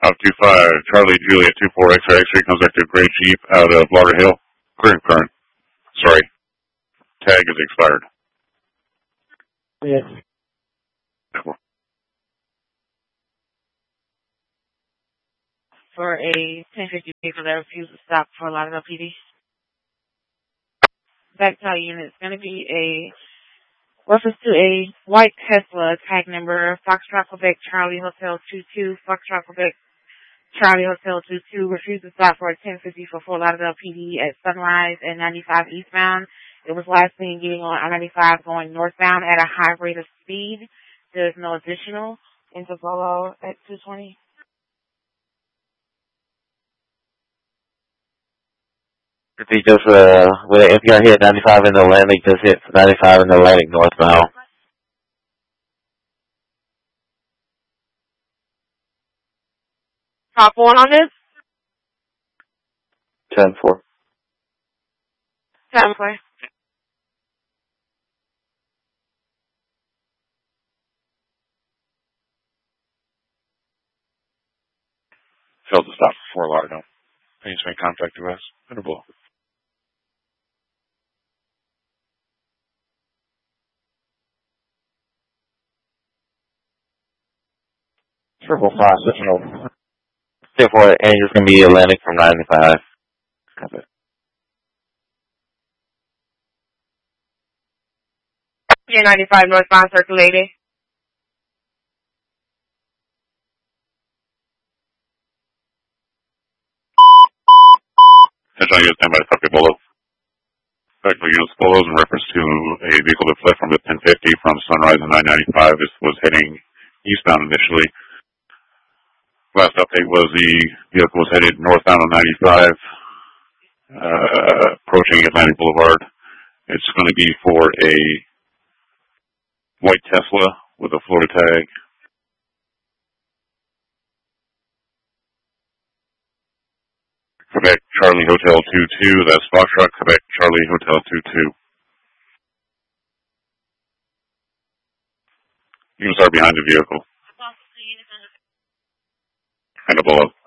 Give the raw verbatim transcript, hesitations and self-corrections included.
Out two five, Charlie Juliet two four X-ray X-ray comes back to Gray Jeep out of Lauderhill. Current, current. Sorry. Tag is expired. Yes. For a ten fifty vehicle that refused to stop for Lauderdale P D. Back to our unit. It's going to be a reference to a white Tesla, tag number Foxtrot Quebec Charlie Hotel two two, Foxtrot Quebec Charlie Hotel two two, refused to stop for a ten fifty for Fort Lauderdale P D at Sunrise and ninety-five eastbound. It was last seen getting on I ninety-five going northbound at a high rate of speed. There's no additional. Into Polo at two twenty. Repeat just, uh, with an N P R hit ninety-five in the Atlantic, just hit ninety-five in the Atlantic northbound. Top one on this? ten four. ten four. Failed to stop for Fort Lauderdale. Please make contact to us. Interval. Triple five, signal. ten four, and it's going to be Atlantic from ninety-five. Copy. Yeah, ninety-five northbound circulating. Attention, I use stand by the copy below. Technical units Polos in reference to a vehicle that fled from the ten fifty from Sunrise and nine ninety-five. This was heading eastbound initially. Last update was the vehicle was headed northbound on ninety-five, uh, approaching Atlantic Boulevard. It's going to be for a white Tesla with a Florida tag. Quebec Charlie Hotel two two, that's Foxtrot Quebec Charlie Hotel two two. Units are behind the vehicle. And below.